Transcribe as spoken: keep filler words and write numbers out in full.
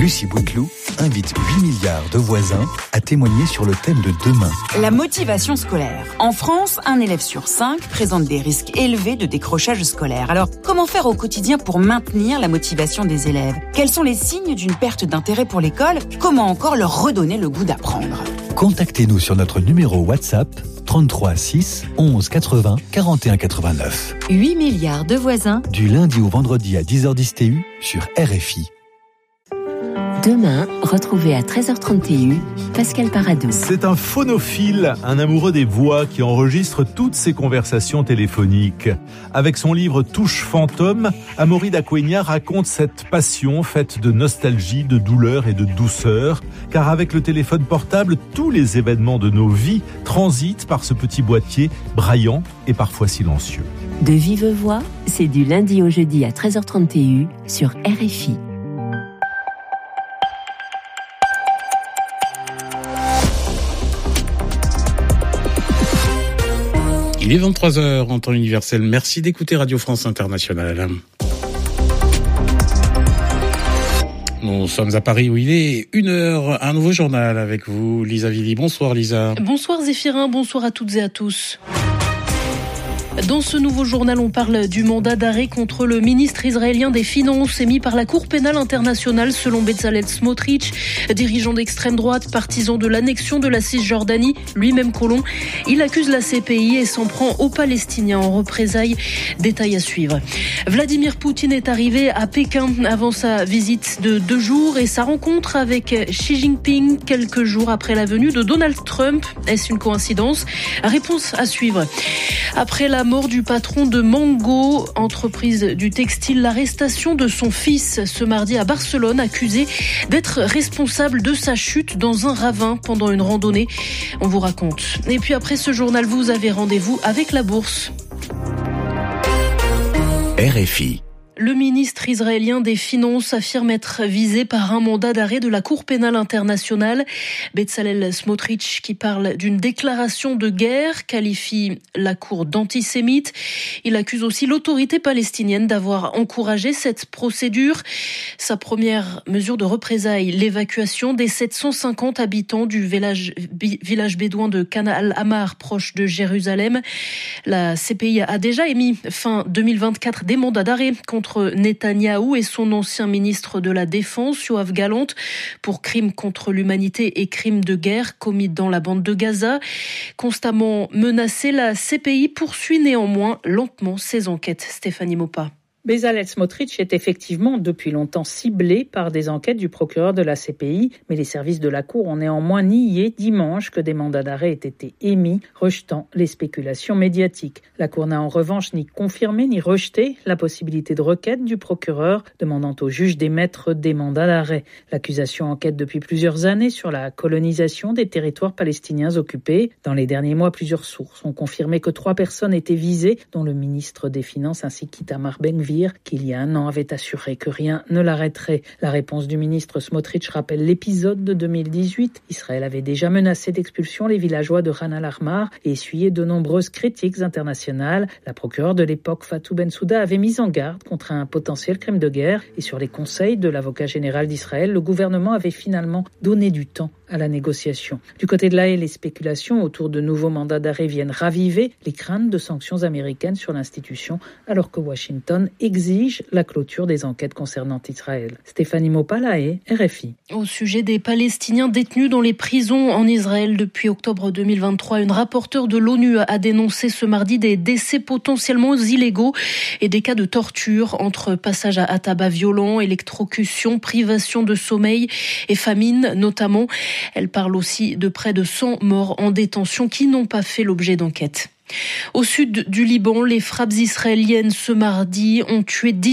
Lucie Bouteloup invite huit milliards de voisins à témoigner sur le thème de demain. La motivation scolaire. En France, un élève sur cinq présente des risques élevés de décrochage scolaire. Alors, comment faire au quotidien pour maintenir la motivation des élèves ? Quels sont les signes d'une perte d'intérêt pour l'école ? Comment encore leur redonner le goût d'apprendre ? Contactez-nous sur notre numéro WhatsApp trente-trois six onze quatre-vingts quarante et un quatre-vingt-neuf. huit milliards de voisins. Du lundi au vendredi à dix heures dix T U sur R F I. Demain, retrouvez à treize heures trente T U Pascal Paradou. C'est un phonophile, un amoureux des voix qui enregistre toutes ses conversations téléphoniques. Avec son livre Touche fantôme, Amaury d'Aquenya raconte cette passion faite de nostalgie, de douleur et de douceur. Car avec le téléphone portable, tous les événements de nos vies transitent par ce petit boîtier braillant et parfois silencieux. De vive voix, c'est du lundi au jeudi à treize heures trente T U sur R F I. Il est vingt-trois heures en temps universel. Merci d'écouter Radio France Internationale. Nous sommes à Paris où il est une heure. Un nouveau journal avec vous, Lisa Villy. Bonsoir Lisa. Bonsoir Zéphirin, bonsoir à toutes et à tous. Dans ce nouveau journal, on parle du mandat d'arrêt contre le ministre israélien des Finances émis par la Cour pénale internationale selon Bezalel Smotrich, dirigeant d'extrême droite, partisan de l'annexion de la Cisjordanie, lui-même colon. Il accuse la C P I et s'en prend aux Palestiniens en représailles. Détail à suivre. Vladimir Poutine est arrivé à Pékin avant sa visite de deux jours et sa rencontre avec Xi Jinping quelques jours après la venue de Donald Trump. Est-ce une coïncidence ? Réponse à suivre. Après la mort du patron de Mango, entreprise du textile, l'arrestation de son fils ce mardi à Barcelone, accusé d'être responsable de sa chute dans un ravin pendant une randonnée. On vous raconte. Et puis après ce journal, vous avez rendez-vous avec la bourse. R F I. Le ministre israélien des Finances affirme être visé par un mandat d'arrêt de la Cour pénale internationale. Bezalel Smotrich, qui parle d'une déclaration de guerre, qualifie la Cour d'antisémite. Il accuse aussi l'autorité palestinienne d'avoir encouragé cette procédure. Sa première mesure de représailles, l'évacuation des sept cent cinquante habitants du village, village bédouin de Kana al-Amar, proche de Jérusalem. La C P I a déjà émis fin deux mille vingt-quatre des mandats d'arrêt contre contre Netanyahou et son ancien ministre de la Défense, Yoav Gallant, pour crimes contre l'humanité et crimes de guerre commis dans la bande de Gaza. Constamment menacée, la C P I poursuit néanmoins lentement ses enquêtes. Stéphanie Mopa. Bezalel Smotrich est effectivement depuis longtemps ciblé par des enquêtes du procureur de la C P I, mais les services de la Cour ont néanmoins nié dimanche que des mandats d'arrêt aient été émis, rejetant les spéculations médiatiques. La Cour n'a en revanche ni confirmé ni rejeté la possibilité de requête du procureur, demandant au juge d'émettre des mandats d'arrêt. L'accusation enquête depuis plusieurs années sur la colonisation des territoires palestiniens occupés. Dans les derniers mois, plusieurs sources ont confirmé que trois personnes étaient visées, dont le ministre des Finances ainsi qu'Itamar Ben-Gvir, qui il y a un an avait assuré que rien ne l'arrêterait. La réponse du ministre Smotrich rappelle l'épisode de deux mille dix-huit. Israël avait déjà menacé d'expulsion les villageois de Khan al-Ahmar et essuyé de nombreuses critiques internationales. La procureure de l'époque, Fatou Bensouda, avait mis en garde contre un potentiel crime de guerre et sur les conseils de l'avocat général d'Israël, le gouvernement avait finalement donné du temps à la négociation. Du côté de l'A E, les spéculations autour de nouveaux mandats d'arrêt viennent raviver les craintes de sanctions américaines sur l'institution, alors que Washington exige la clôture des enquêtes concernant Israël. Stéphanie Mopa, l'A E, R F I. Au sujet des Palestiniens détenus dans les prisons en Israël depuis octobre deux mille vingt-trois, une rapporteure de l'ONU a dénoncé ce mardi des décès potentiellement illégaux et des cas de torture entre passage à tabac violent, électrocution, privation de sommeil et famine notamment. Elle parle aussi de près de cent morts en détention qui n'ont pas fait l'objet d'enquête. Au sud du Liban, les frappes israéliennes ce mardi ont tué dix